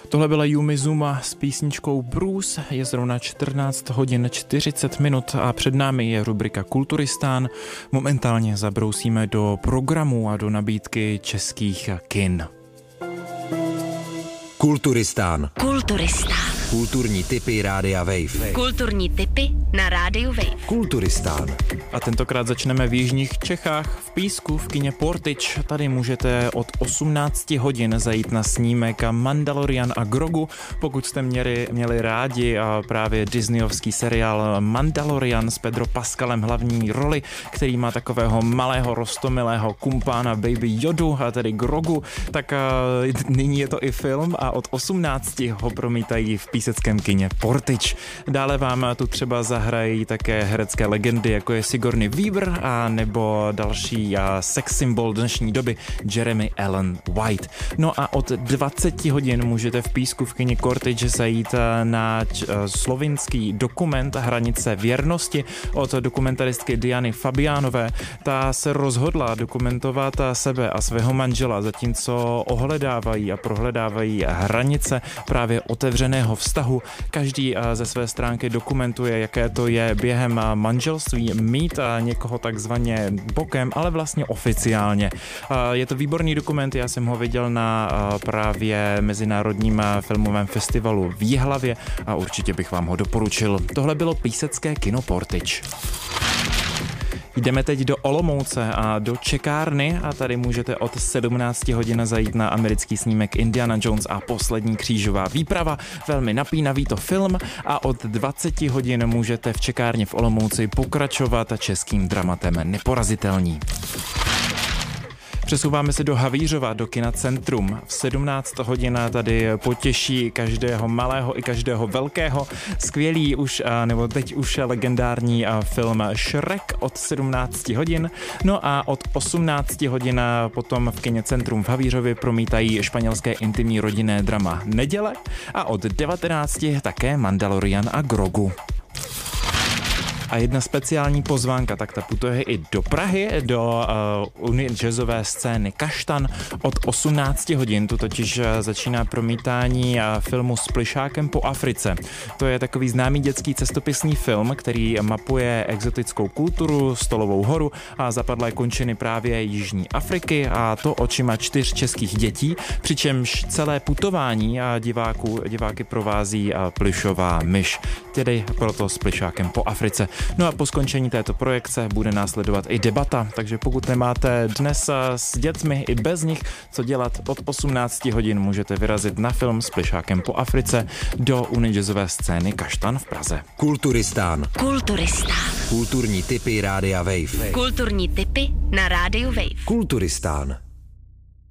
Tohle byla Yumi Zuma s písničkou Bruce, je zrovna 14 hodin 40 minut a před námi je rubrika Kulturistán. Momentálně zabrousíme do programu a do nabídky českých kin. Kulturistán. Kulturistán. Kulturní tipy Rádia Wave. Kulturní tipy na Rádiu Wave. Kulturistán. A tentokrát začneme v jižních Čechách, v Písku, v kině Portič. Tady můžete od 18 hodin zajít na snímek Mandalorian a Grogu. Pokud jste měli rádi právě disneyovský seriál Mandalorian s Pedro Pascalem hlavní roli, který má takového malého rostomilého kumpána Baby Yodu, a tedy Grogu, tak nyní je to i film a od 18 ho promítají v píseckém kině Portič. Dále vám tu třeba zahrají také herecké legendy, jako je Sigourney Weaver a nebo další sex symbol dnešní doby Jeremy Allen White. No a od 20 hodin můžete v Písku v kině Portič zajít na slovinský dokument Hranice věrnosti od dokumentaristky Diany Fabiánové. Ta se rozhodla dokumentovat sebe a svého manžela, zatímco ohledávají a prohledávají hranice právě otevřeného vztahu. Každý ze své stránky dokumentuje, jaké to je během manželství mít někoho takzvaně bokem, ale vlastně oficiálně. Je to výborný dokument, já jsem ho viděl na právě Mezinárodním filmovém festivalu v Jihlavě a určitě bych vám ho doporučil. Tohle bylo písecké kino Portič. Jdeme teď do Olomouce a do čekárny a tady můžete od 17 hodin zajít na americký snímek Indiana Jones a poslední křížová výprava. Velmi napínavý to film a od 20 hodin můžete v čekárně v Olomouci pokračovat českým dramatem Neporazitelní. Přesouváme se do Havířova, do kina Centrum. V 17 hodin tady potěší každého malého i každého velkého. Skvělý už, nebo teď už legendární film Shrek od 17 hodin. No a od 18 hodin potom v kině Centrum v Havířově promítají španělské intimní rodinné drama Neděle a od 19 také Mandalorian a Grogu. A jedna speciální pozvánka, tak ta putuje i do Prahy, do jazzové scény Kaštan od 18 hodin. Tu totiž začíná promítání filmu S plišákem po Africe. To je takový známý dětský cestopisný film, který mapuje exotickou kulturu, Stolovou horu a zapadlé končiny právě Jižní Afriky a to očima 4 českých dětí, přičemž celé putování diváky provází plišová myš, tedy proto S plišákem po Africe. No a po skončení této projekce bude následovat i debata, takže pokud nemáte dnes s dětmi i bez nich co dělat, od 18 hodin můžete vyrazit na film S plišákem po Africe do jazzové scény Kaštan v Praze. Kulturistán. Kulturistán. Kulturní tipy Rádia Wave. Kulturní tipy na Rádiu Wave. Kulturistán.